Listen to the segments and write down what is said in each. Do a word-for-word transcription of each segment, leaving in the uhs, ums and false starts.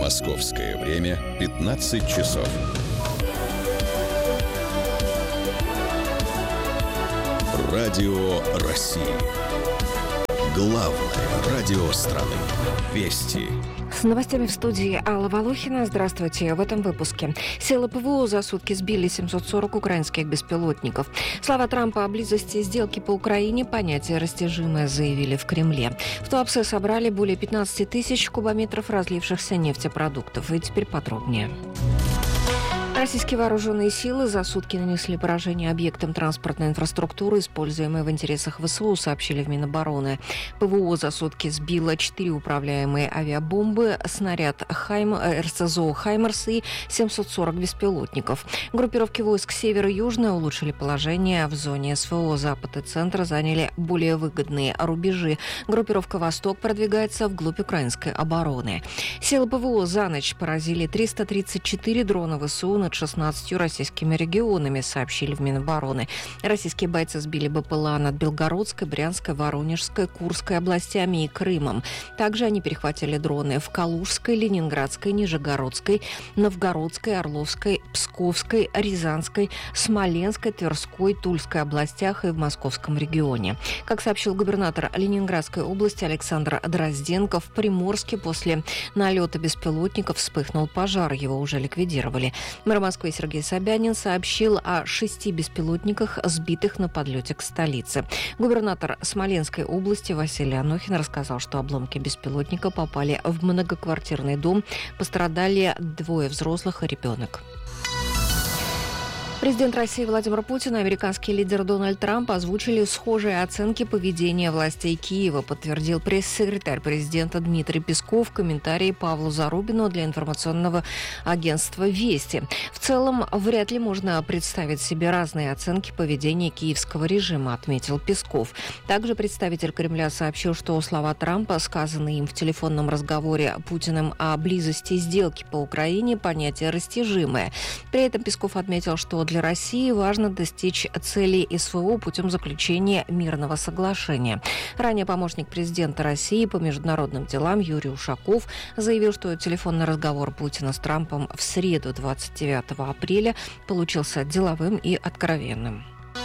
Московское время пятнадцать часов. Радио России. Главное радио страны. Вести. С новостями в студии Алла Волохина. Здравствуйте. В этом выпуске. Силы ПВО за сутки сбили семьсот сорок украинских беспилотников. Слова Трампа о близости сделки по Украине понятие растяжимое, заявили в Кремле. В Туапсе собрали более пятнадцать тысяч кубометров разлившихся нефтепродуктов. И теперь подробнее. Российские вооруженные силы за сутки нанесли поражение объектам транспортной инфраструктуры, используемой в интересах ВСУ, сообщили в Минобороны. ПВО за сутки сбило четыре управляемые авиабомбы, снаряд Хайм, РСЗО «Хаймерс» и семьсот сорок беспилотников. Группировки войск «Север» и «Южная» улучшили положение в зоне СВО. Запад и Центр заняли более выгодные рубежи. Группировка «Восток» продвигается вглубь украинской обороны. Силы ПВО за ночь поразили триста тридцать четыре дрона ВСУ над шестнадцатью российскими регионами, сообщили в Минобороны. Российские бойцы сбили БПЛА над Белгородской, Брянской, Воронежской, Курской областями и Крымом. Также они перехватили дроны в Калужской, Ленинградской, Нижегородской, Новгородской, Орловской, Псковской, Рязанской, Смоленской, Тверской, Тульской областях и в Московском регионе. Как сообщил губернатор Ленинградской области Александр Дрозденко, в Приморске после налета беспилотников вспыхнул пожар, его уже ликвидировали. Мэр Москвы Сергей Собянин сообщил о шести беспилотниках, сбитых на подлете к столице. Губернатор Смоленской области Василий Анохин рассказал, что обломки беспилотника попали в многоквартирный дом. Пострадали двое взрослых и ребенок. Президент России Владимир Путин и американский лидер Дональд Трамп озвучили схожие оценки поведения властей Киева, подтвердил пресс-секретарь президента Дмитрий Песков в комментарии Павлу Зарубину для информационного агентства «Вести». В целом, вряд ли можно представить себе разные оценки поведения киевского режима, отметил Песков. Также представитель Кремля сообщил, что слова Трампа, сказанные им в телефонном разговоре Путиным о близости сделки по Украине, понятие растяжимое. При этом Песков отметил, что для России важно достичь целей СВО путем заключения мирного соглашения. Ранее помощник президента России по международным делам Юрий Ушаков заявил, что телефонный разговор Путина с Трампом в среду двадцать девятого апреля получился деловым и откровенным.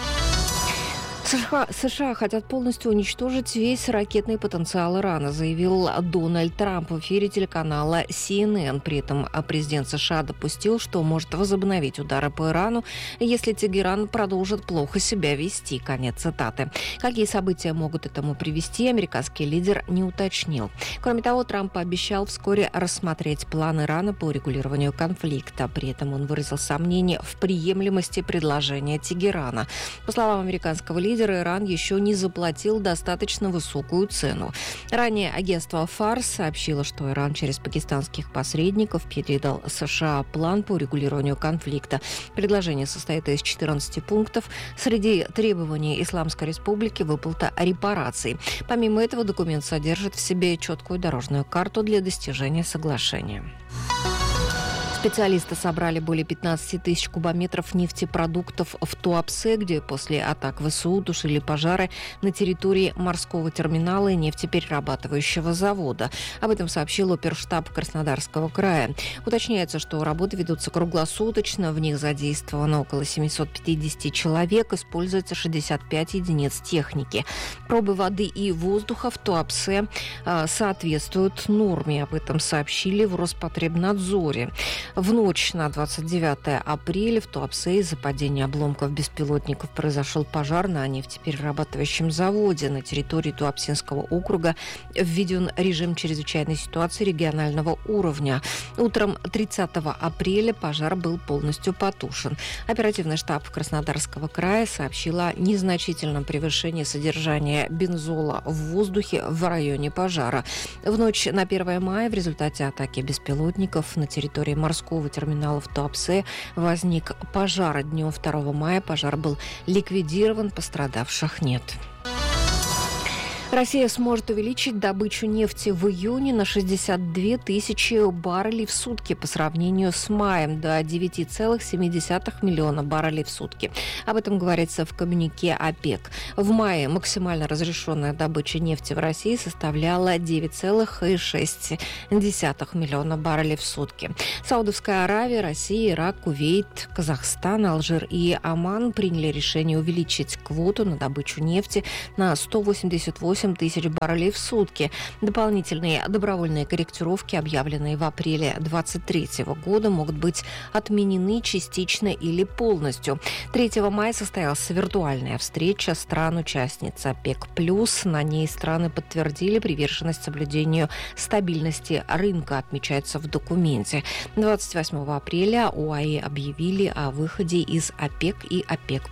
США, США хотят полностью уничтожить весь ракетный потенциал Ирана, заявил Дональд Трамп в эфире телеканала си эн эн. При этом президент США допустил, что может возобновить удары по Ирану, если Тегеран продолжит плохо себя вести. Конец цитаты. Какие события могут этому привести, американский лидер не уточнил. Кроме того, Трамп пообещал вскоре рассмотреть план Ирана по урегулированию конфликта. При этом он выразил сомнение в приемлемости предложения Тегерана. По словам американского лидера, Иран еще не заплатил достаточно высокую цену. Ранее агентство Фарс сообщило, что Иран через пакистанских посредников передал США план по урегулированию конфликта. Предложение состоит из четырнадцати пунктов. Среди требований Исламской Республики выплата репараций. Помимо этого, документ содержит в себе четкую дорожную карту для достижения соглашения. Специалисты собрали более пятнадцать тысяч кубометров нефтепродуктов в Туапсе, где после атак ВСУ тушили пожары на территории морского терминала и нефтеперерабатывающего завода. Об этом сообщил оперштаб Краснодарского края. Уточняется, что работы ведутся круглосуточно, в них задействовано около семьсот пятьдесят человек, используется шестьдесят пять единиц техники. Пробы воды и воздуха в Туапсе э, соответствуют норме, об этом сообщили в Роспотребнадзоре. В ночь на двадцать девятое апреля в Туапсе из-за падения обломков беспилотников произошел пожар на нефтеперерабатывающем заводе. На территории Туапсинского округа введен режим чрезвычайной ситуации регионального уровня. Утром тридцатого апреля пожар был полностью потушен. Оперативный штаб Краснодарского края сообщил о незначительном превышении содержания бензола в воздухе в районе пожара. В ночь на первое мая в результате атаки беспилотников на территории морского терминала в Туапсе возник пожар. Днем второго мая пожар был ликвидирован, пострадавших нет. Россия сможет увеличить добычу нефти в июне на шестьдесят две тысячи баррелей в сутки по сравнению с маем, до девять целых семь десятых миллиона баррелей в сутки. Об этом говорится в коммюнике ОПЕК. В мае максимально разрешенная добыча нефти в России составляла девять целых шесть десятых миллиона баррелей в сутки. Саудовская Аравия, Россия, Ирак, Кувейт, Казахстан, Алжир и Оман приняли решение увеличить квоту на добычу нефти на сто восемьдесят восемь тысяч баррелей в сутки. Дополнительные добровольные корректировки, объявленные в апреле две тысячи двадцать третьего года, могут быть отменены частично или полностью. третьего мая состоялась виртуальная встреча стран-участниц ОПЕК+. На ней страны подтвердили приверженность соблюдению стабильности рынка, отмечается в документе. двадцать восьмого апреля ОАЭ объявили о выходе из ОПЕК и ОПЕК+.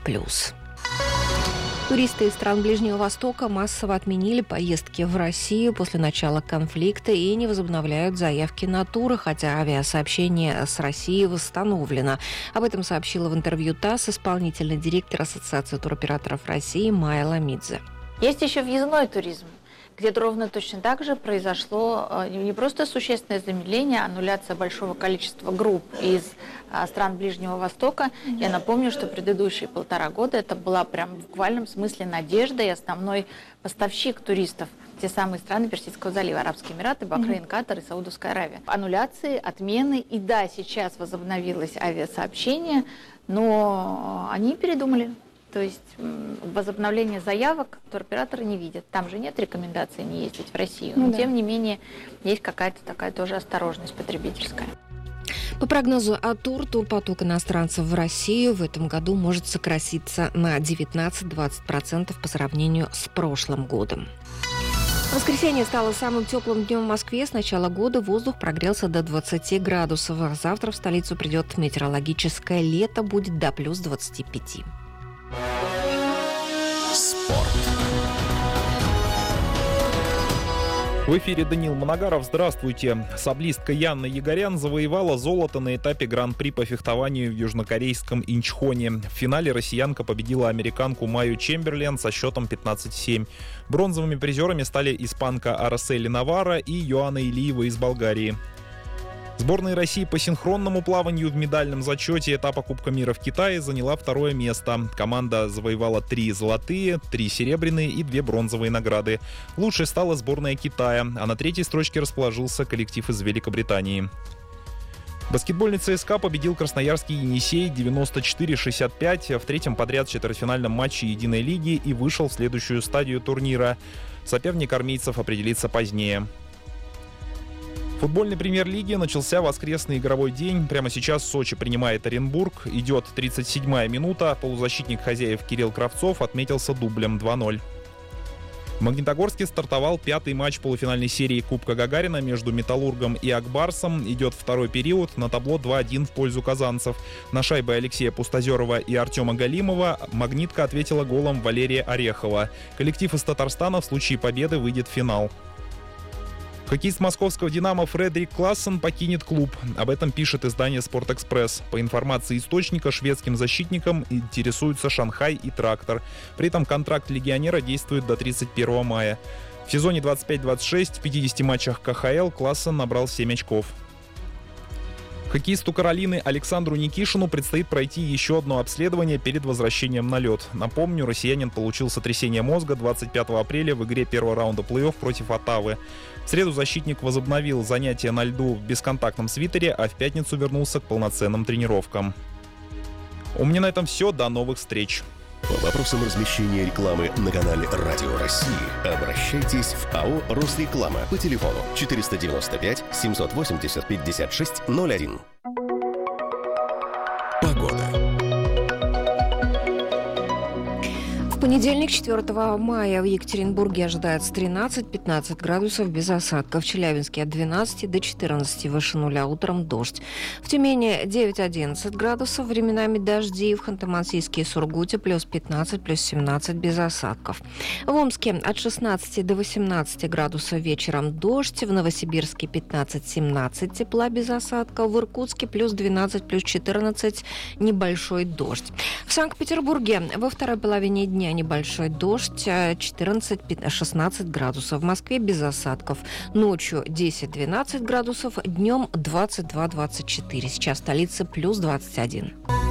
Туристы из стран Ближнего Востока массово отменили поездки в Россию после начала конфликта и не возобновляют заявки на туры, хотя авиасообщение с Россией восстановлено. Об этом сообщила в интервью ТАСС исполнительный директор Ассоциации туроператоров России Майя Ламидзе. Есть еще въездной туризм, где ровно точно так же произошло не просто существенное замедление, а аннуляция большого количества групп из стран Ближнего Востока. Я напомню, что предыдущие полтора года это была прям в буквальном смысле надежда и основной поставщик туристов. Те самые страны Персидского залива, Арабские Эмираты, Бахрейн, Катар и Саудовская Аравия. Аннуляции, отмены, и да, сейчас возобновилось авиасообщение, но они передумали. То есть возобновление заявок туроператоры не видят. Там же нет рекомендаций не ездить в Россию. Но, ну, да. Тем не менее, есть какая-то такая тоже осторожность потребительская. По прогнозу АТУР, турпоток иностранцев в Россию в этом году может сократиться на девятнадцать-двадцать процентов по сравнению с прошлым годом. Воскресенье стало самым теплым днем в Москве. С начала года воздух прогрелся до двадцати градусов. Завтра в столицу придет метеорологическое лето, будет до плюс двадцати пяти. Спорт. В эфире Даниил Моногаров. Здравствуйте. Саблистка Янна Егорян завоевала золото на этапе Гран-при по фехтованию в южнокорейском Инчхоне. В финале россиянка победила американку Майю Чемберлен со счетом пятнадцать семь. Бронзовыми призерами стали испанка Арасели Навара и Йоанна Илиева из Болгарии. Сборная России по синхронному плаванию в медальном зачете этапа Кубка мира в Китае заняла второе место. Команда завоевала три золотые, три серебряные и две бронзовые награды. Лучшей стала сборная Китая, а на третьей строчке расположился коллектив из Великобритании. Баскетбольный ЦСКА победил красноярский Енисей девяносто четыре шестьдесят пять в третьем подряд четвертьфинальном матче Единой лиги и вышел в следующую стадию турнира. Соперник армейцев определится позднее. В футбольной премьер-лиге начался воскресный игровой день. Прямо сейчас Сочи принимает Оренбург. Идет тридцать седьмая минута. Полузащитник хозяев Кирилл Кравцов отметился дублем два ноль. В Магнитогорске стартовал пятый матч полуфинальной серии Кубка Гагарина между «Металлургом» и «Акбарсом». Идет второй период. На табло два один в пользу казанцев. На шайбы Алексея Пустозерова и Артема Галимова «Магнитка» ответила голом Валерия Орехова. Коллектив из Татарстана в случае победы выйдет в финал. Хоккеист московского «Динамо» Фредерик Классен покинет клуб. Об этом пишет издание «Спортэкспресс». По информации источника, шведским защитником интересуются «Шанхай» и «Трактор». При этом контракт легионера действует до тридцать первого мая. В сезоне двадцать пять двадцать шесть в пятидесяти матчах ка ха эл Классен набрал семь очков. Хоккеисту Каролины Александру Никишину предстоит пройти еще одно обследование перед возвращением на лед. Напомню, россиянин получил сотрясение мозга двадцать пятого апреля в игре первого раунда плей-офф против Оттавы. В среду защитник возобновил занятия на льду в бесконтактном свитере, а в пятницу вернулся к полноценным тренировкам. У меня на этом все. До новых встреч. По вопросам размещения рекламы на канале Радио России обращайтесь в АО «Росреклама» по телефону четыреста девяносто пять семьсот восемьдесят пятьдесят шесть ноль один. Погода. В понедельник, четвёртого мая, в Екатеринбурге ожидается тринадцать-пятнадцать градусов без осадков. В Челябинске от двенадцати до четырнадцати выше нуля, утром дождь. В Тюмени девять-одиннадцать градусов, временами дожди. В Ханты-Мансийске и Сургуте плюс пятнадцать, плюс семнадцать без осадков. В Омске от шестнадцати до восемнадцати градусов вечером дождь. В Новосибирске пятнадцать-семнадцать тепла без осадков. В Иркутске плюс двенадцать, плюс четырнадцать небольшой дождь. В Санкт-Петербурге во второй половине дня небольшой дождь, четырнадцать-шестнадцать градусов. В Москве без осадков. Ночью десять-двенадцать градусов, днем двадцать два-двадцать четыре. Сейчас в столице плюс двадцать один.